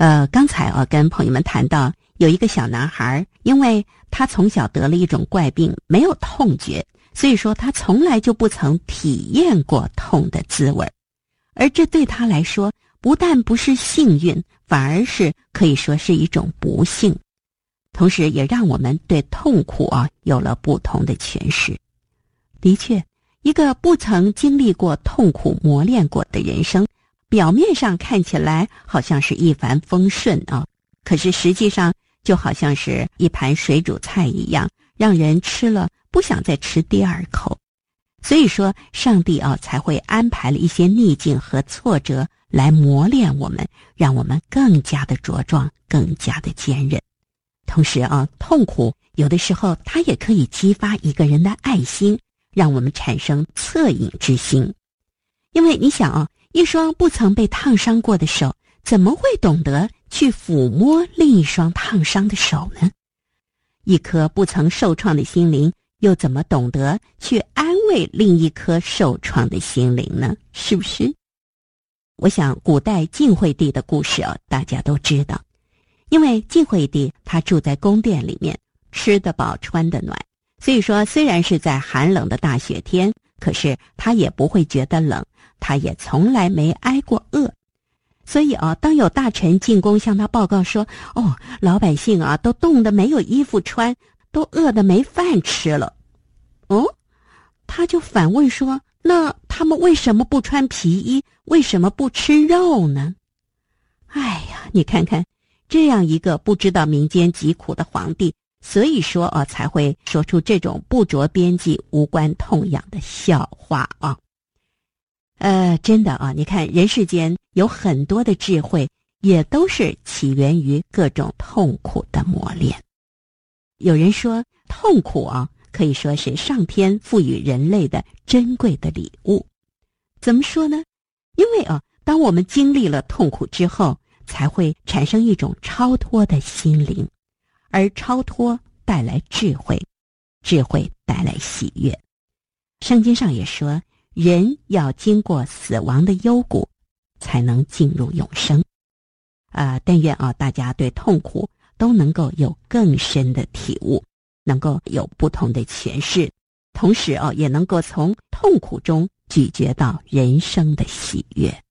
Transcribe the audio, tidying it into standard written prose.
刚才跟朋友们谈到有一个小男孩，因为他从小得了一种怪病，没有痛觉，所以说他从来就不曾体验过痛的滋味，而这对他来说不但不是幸运，反而是可以说是一种不幸，同时也让我们对痛苦有了不同的诠释。的确，一个不曾经历过痛苦磨练过的人生，表面上看起来好像是一帆风顺可是实际上就好像是一盘水煮菜一样，让人吃了不想再吃第二口。所以说上帝才会安排了一些逆境和挫折来磨练我们，让我们更加的茁壮，更加的坚韧。同时痛苦有的时候它也可以激发一个人的爱心，让我们产生恻隐之心。因为你想一双不曾被烫伤过的手，怎么会懂得去抚摸另一双烫伤的手呢？一颗不曾受创的心灵，又怎么懂得去安慰另一颗受创的心灵呢？是不是？我想古代晋惠帝的故事大家都知道。因为晋惠帝他住在宫殿里面，吃得饱穿得暖，所以说虽然是在寒冷的大雪天，可是他也不会觉得冷，他也从来没挨过饿。所以当有大臣进宫向他报告说，老百姓都冻得没有衣服穿，都饿得没饭吃了。他就反问说，那他们为什么不穿皮衣，为什么不吃肉呢？哎呀，你看看这样一个不知道民间疾苦的皇帝，所以说才会说出这种不着边际无关痛痒的笑话真的你看人世间有很多的智慧，也都是起源于各种痛苦的磨练。有人说痛苦可以说是上天赋予人类的珍贵的礼物。怎么说呢？因为当我们经历了痛苦之后，才会产生一种超脱的心灵，而超脱带来智慧，智慧带来喜悦。圣经上也说，人要经过死亡的幽谷，才能进入永生。但愿大家对痛苦都能够有更深的体悟，能够有不同的诠释，同时也能够从痛苦中咀嚼到人生的喜悦。